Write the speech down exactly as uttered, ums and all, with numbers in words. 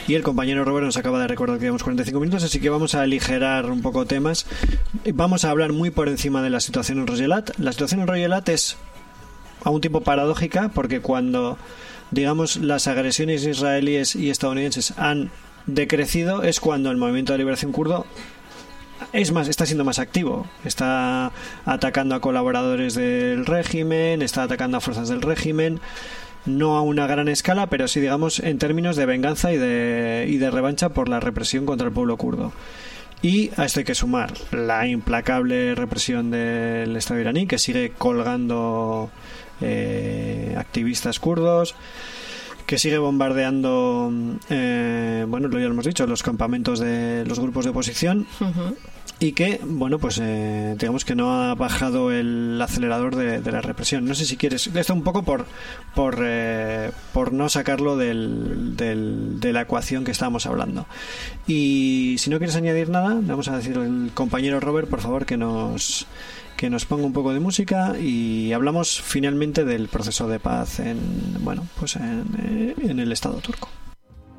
y el compañero Robert nos acaba de recordar que llevamos cuarenta y cinco minutos, así que vamos a aligerar un poco temas. Vamos a hablar muy por encima de la situación en Royelat. La situación en Royelat es a un tiempo paradójica, porque cuando, digamos, las agresiones israelíes y estadounidenses han decrecido, es cuando el movimiento de liberación kurdo es más, está siendo más activo, está atacando a colaboradores del régimen, está atacando a fuerzas del régimen, no a una gran escala, pero sí, digamos, en términos de venganza y de, y de revancha por la represión contra el pueblo kurdo. Y a esto hay que sumar la implacable represión del Estado iraní, que sigue colgando eh, activistas kurdos, que sigue bombardeando, eh, bueno, lo ya lo hemos dicho, los campamentos de los grupos de oposición. Uh-huh. Y que, bueno, pues eh, digamos que no ha bajado el acelerador de, de la represión. No sé si quieres, esto un poco por por eh, por no sacarlo del, del, de la ecuación que estábamos hablando. Y si no quieres añadir nada, le vamos a decir al compañero Robert, por favor, que nos que nos ponga un poco de música y hablamos finalmente del proceso de paz en, bueno, pues en, en el Estado turco.